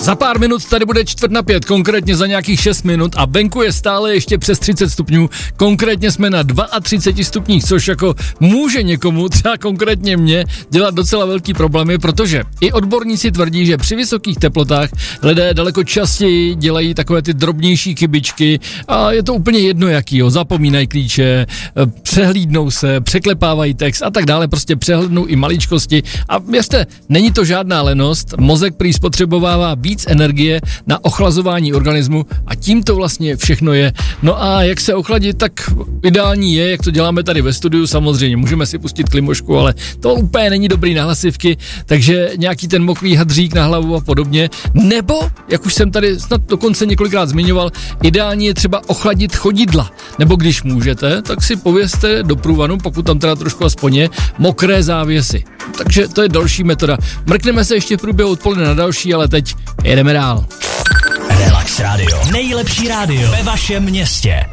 Za pár minut tady bude 4:45, konkrétně za nějakých 6 minut a venku je stále ještě přes 30 stupňů, konkrétně jsme na 32 stupních, což jako může někomu, třeba konkrétně mě, dělat docela velký problémy, protože i odborníci tvrdí, že při vysokých teplotách lidé daleko častěji dělají takové ty drobnější chybičky a je to úplně jedno jakýho, zapomínají klíče, přehlídnou se, překlepávají text a tak dále, prostě přehlednou i maličkosti a věřte, není to žádná lenost, mozek prý spotřebovává víc energie na ochlazování organismu a tím to vlastně všechno je. No a jak se ochladit, tak ideální je, jak to děláme tady ve studiu, samozřejmě můžeme si pustit klimošku, ale to úplně není dobrý na hlasivky, takže nějaký ten mokrý hadřík na hlavu a podobně, nebo, jak už jsem tady snad dokonce několikrát zmiňoval, ideální je třeba ochladit chodidla, nebo když můžete, tak si povězte do průvanu, pokud tam teda trošku aspoň je, mokré závěsy. Takže to je další metoda. Mrkneme se ještě v průběhu odpoledne na další, ale teď jedeme dál. Relax Radio. Nejlepší rádio ve vašem městě.